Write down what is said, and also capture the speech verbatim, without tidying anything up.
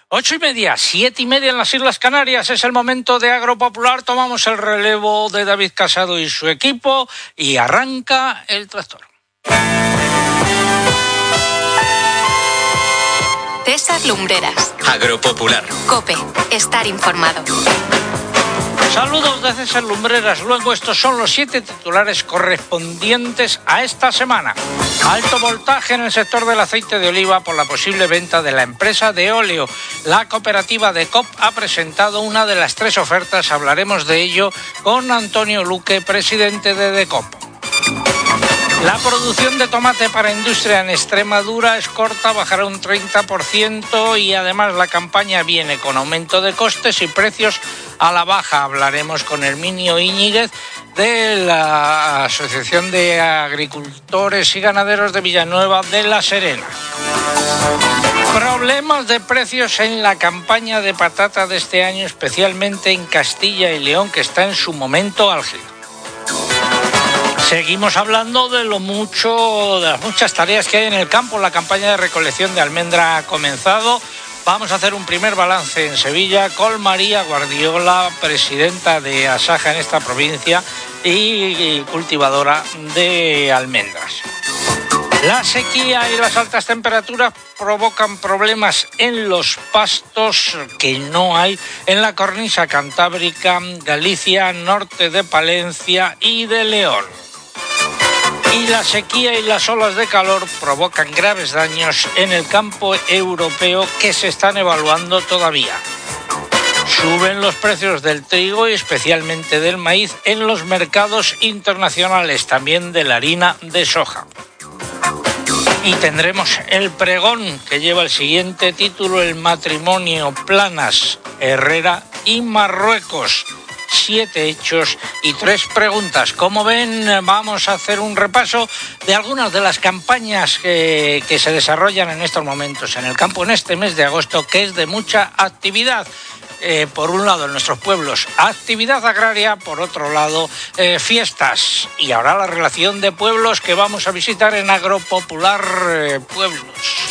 Ocho y media, siete y media en las Islas Canarias, es el momento de Agropopular. Tomamos el relevo de David Casado y su equipo y arranca el tractor. César Lumbreras. Agropopular. COPE. Estar informado. Saludos de César Lumbreras. Luego estos son los siete titulares correspondientes a esta semana. Alto voltaje en el sector del aceite de oliva por la posible venta de la empresa de óleo. La cooperativa de C O P ha presentado una de las tres ofertas. Hablaremos de ello con Antonio Luque, presidente de D E C O P. La producción de tomate para industria en Extremadura es corta, bajará un treinta por ciento y además la campaña viene con aumento de costes y precios a la baja. Hablaremos con Herminio Íñiguez de la Asociación de Agricultores y Ganaderos de Villanueva de la Serena. Problemas de precios en la campaña de patata de este año, especialmente en Castilla y León, que está en su momento álgido. Seguimos hablando de lo mucho, de las muchas tareas que hay en el campo. La campaña de recolección de almendra ha comenzado. Vamos a hacer un primer balance en Sevilla con María Guardiola, presidenta de Asaja en esta provincia y cultivadora de almendras. La sequía y las altas temperaturas provocan problemas en los pastos que no hay en la cornisa cantábrica, Galicia, norte de Palencia y de León. Y la sequía y las olas de calor provocan graves daños en el campo europeo que se están evaluando todavía. Suben los precios del trigo y especialmente del maíz en los mercados internacionales, también de la harina de soja. Y tendremos el pregón que lleva el siguiente título, el matrimonio Planas, Herrera y Marruecos. Siete hechos y tres preguntas. Como ven, vamos a hacer un repaso de algunas de las campañas que, que se desarrollan en estos momentos en el campo en este mes de agosto, que es de mucha actividad. Eh, por un lado en nuestros pueblos actividad agraria, por otro lado eh, fiestas, y ahora la relación de pueblos que vamos a visitar en Agropopular eh, Pueblos.